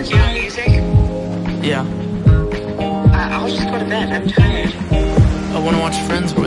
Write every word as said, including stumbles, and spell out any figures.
You know music? Yeah. I I'll just go to bed. I'm tired. I wanna watch Friends